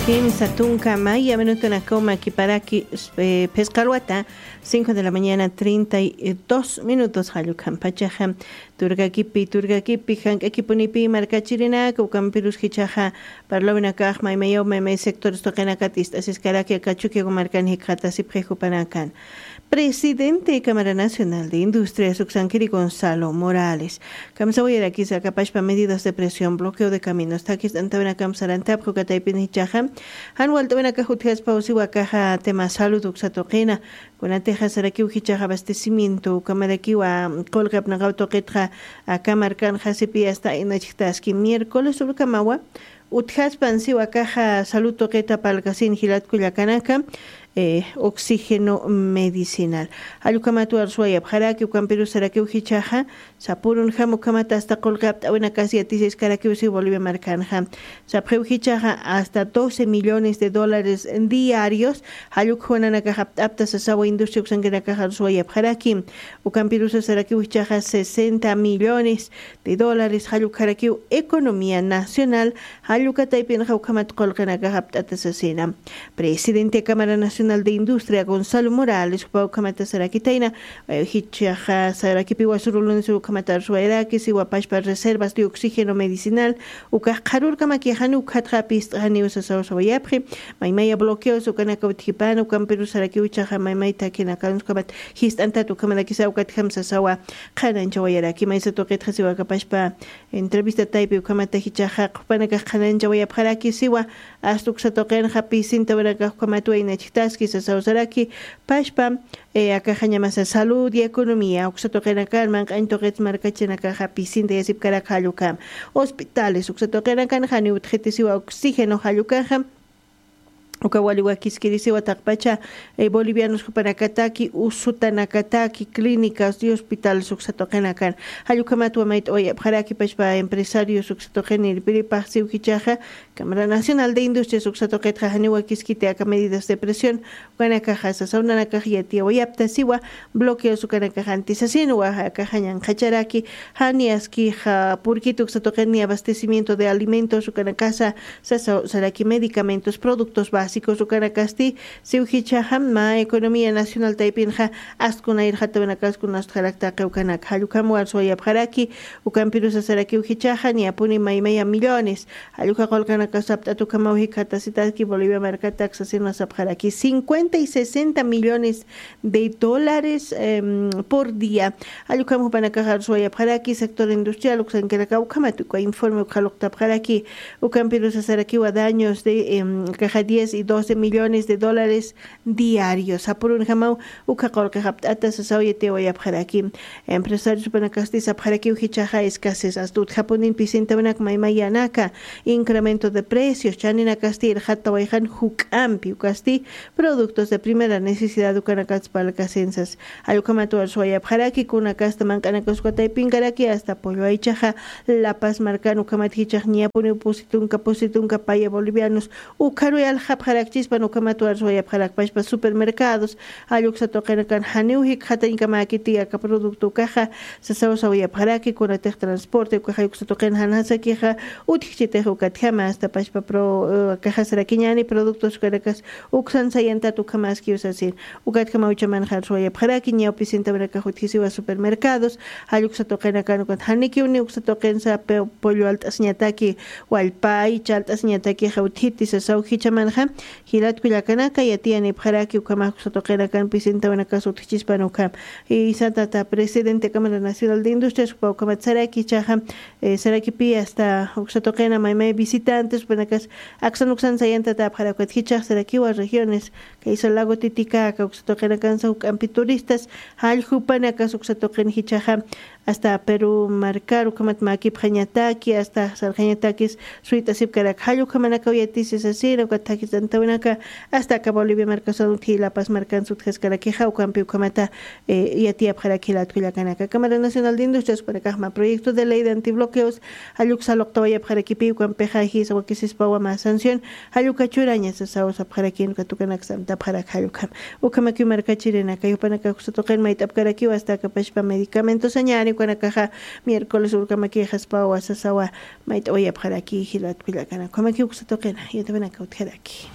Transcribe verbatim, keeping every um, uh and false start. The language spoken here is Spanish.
Kim Satunca Maya minuto na coma aquí para aquí eh, Pescaruata cinco de la mañana treinta y dos minutos halu campachaja turga kipi turga kipi hank ekipunipi marcachirina ku campirus hichaja parlovina kaj mai mayo mai sector stokena katist asiskara que kachuki marcan hikata sipreju panakan. Presidente de Cámara Nacional de Industria, Suxanquiri Gonzalo Morales. Kamsawoyera quizá capaz para medidas de presión, bloqueo de caminos. Taquis antavena kamsarantap, jocataipin hichaja. Han vuelto a cajutias pausiwa caja tema salud, uxatoquena. Con anteja saraki uhichaja abastecimiento, camarakiwa, colgap nagautoquetra, a camarcan jasipi hasta en achitaski miércoles, ulcamawa. Utjas pansiwa caja salud toqueta palcasin hilat cuyacanaka. Eh, oxígeno medicinal. Alukamatu arsuaya bharaki ukampiru saraki uhichaja sapurun hamu kamata hasta colgap awena casi atisis karaki usi Bolivia marcanja. Sapre uhichaja hasta doce millones de dólares diarios. Alukhuana nakahap apta sasawa industria uksangena kaharsuaya bharaki ukampiru saraki uhichaja sesenta millones de dólares. Alukaraki economía nacional. Alukataipin haukamat colgana kahap atasasina. Presidente de Cámara Nacional de Industria Gonzalo Morales pau kamata sarakitaina hichaja sarakipiwa surulun su kamatar sueraki siwa pashpa reservas de oxígeno medicinal uka qarur kamaki hanu khatra pist hani usasaw sawayapri maymaya bloqueo su kanaka uthipana ukampiru saraki uchaja maymay takina kanus kamat hist antatu kamala kisa ukat khamsa sawa qanan chawayaraki maysa toqet khasiwa kapashpa entrevista taipi ukamata hichaja qpanaka qanan chawayapharaki siwa astuksa toqen hapi sinta baraka kamatu inachtas quizás ausaraki pashpa eh, acá masa salud y economía uxatoqena kan antoqet marcachena caja pisinte yasip karakhalukam hospitales uxatoqena kan hani utjetisiwa oxígeno halukam Ukawaliwa kiskirisi watakpacha eh, bolivianos kupanakataki usutanakataki clínicas y hospitales uxatoqenakan hayukamatu mait oya bharaki pashpa empresarios uxatoqeni piripa siukichaja Cámara Nacional de Industria uxatoqetja haniwa kiskite aka medidas de presión kanakaja sasaunanakaja yatia oyapta siwa bloqueo sukanakaja antisasien wakaja hacharaki haniaski ha purkitu uxatoqeni abastecimiento de alimentos ukanakasa sasa saraki medicamentos productos básicos Sukanakasti, Siuhichaham, Ma Economía Nacional Taipinja, Askuna Irhatabenakas con Astrakta Kaukanak, Halukamuar Soya Paraki, Ukampirus Saraki Uhichahan y Apuni Maimaya millones, Haluka Kolkanakasap Tatukamahi Katasitaki, Bolivia Mercatax, Asinas Abharaki, cincuenta y sesenta millones de dólares eh, por día. Halukamu Panakahar Soya Paraki, sector industrial, Uxankeraka Ukamatuka, informe Ukalokta Paraki, Ukampirus Saraki, daños de eh, caja diez y doce millones de dólares diarios. Apurun jamau ukakol kahaptata sasauyete oyapharaki. Empresarios panakasti sapharaki uhichaja escasez astut japonin pisintabanak maimayanaka. Incremento de precios. Chanina casti el hatawaihan hukampi ukasti productos de primera necesidad ukanakats palcasensas. Alukamatu alsuayapharaki kunakasta mankanakasquatay pinkaraki hasta pollo aichaja La Paz marcan ukamat hichaj niapuni upositunka positunka paya bolivianos ukaru al Harakchispan ukamatu arsoya parakpashpa supermercados ayuxa toqenakan haniuhik hatainka makitia ka producto caja sasawsawiya paraki con el transporte caja yuxa toqen hanasakija utchite ukatjama hasta pashpa pro caja sarakiñani productos karakas uksan sayanta tukamaski usasin ukatjama uchaman arsoya paraki ña opisinta braka jutisiwa supermercados ayuxa toqenakan con haniki uni uxa toqensa pollo altasñataki walpai chaltasñataki jautiti sasawhichaman Hilat Kuyakanaka y Atiani Paraki Ukama Sotokenakan Pisinta Wanakasu Tichispanukam y Santa Presidente Cámara Nacional de Industrias Ukamat Saraki Chaha Saraki Pi hasta Uxatokena Maime visitantes Panakas Axanuxan Sayanta Taparakat Hichach Sarakiwa regiones que hizo el lago Titicaca Uxatokenakan Saukampi turistas Alhupanakas Uxatoken Hichaha hasta Perú marcar Ukamat Maki Prañataki hasta Sarjañatakis Suita Sipkarak Halukamanaka Yatis así Ukatakis Tantaunaka hasta acá Bolivia Marcasón La Paz Marcan Sudjescaraki Jaucampi Ucamata y Atia Parakila Tuilacanaka Cámara Nacional de Industrias para Cajma proyecto de ley de antibloqueos Ayuxa Loctoya Parakipi Ucampeja y Wakisispawa más sanción Ayuca Churaña Sasausa Parakin Katukanak Santa Parakayukam Ukamaki Marcachirena Kayupanaka Kustoken Maitapkaraki hasta Kapashpa medicamentos añari Kanakaja miércoles Ukamaki Jaspawa Sasawa Mait Oya Paraki Hilat Pilakana Kamaki Kustoken y te ven a cautjeraki.